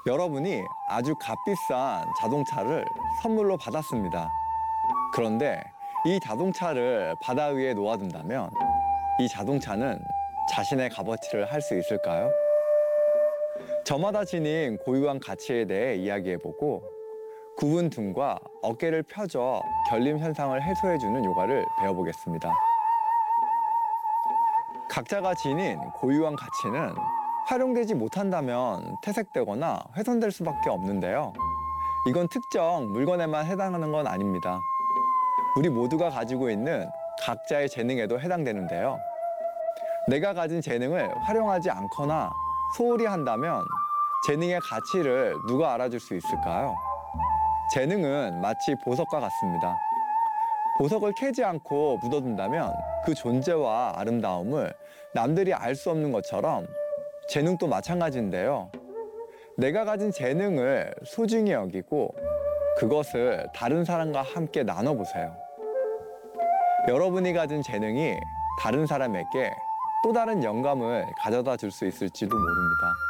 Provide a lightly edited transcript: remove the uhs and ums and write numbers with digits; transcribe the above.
여러분이 아주 값비싼 자동차를 선물로 받았습니다. 그런데 이 자동차를 바다 위에 놓아둔다면 이 자동차는 자신의 값어치를 할 수 있을까요? 저마다 지닌 고유한 가치에 대해 이야기해보고 굽은 등과 어깨를 펴줘 결림 현상을 해소해주는 요가를 배워보겠습니다. 각자가 지닌 고유한 가치는 활용되지 못한다면 퇴색되거나 훼손될 수밖에 없는데요. 이건 특정 물건에만 해당하는 건 아닙니다. 우리 모두가 가지고 있는 각자의 재능에도 해당되는데요. 내가 가진 재능을 활용하지 않거나 소홀히 한다면 재능의 가치를 누가 알아줄 수 있을까요? 재능은 마치 보석과 같습니다. 보석을 캐지 않고 묻어둔다면 그 존재와 아름다움을 남들이 알 수 없는 것처럼 재능도 마찬가지인데요. 내가 가진 재능을 소중히 여기고 그것을 다른 사람과 함께 나눠보세요. 여러분이 가진 재능이 다른 사람에게 또 다른 영감을 가져다 줄 수 있을지도 모릅니다.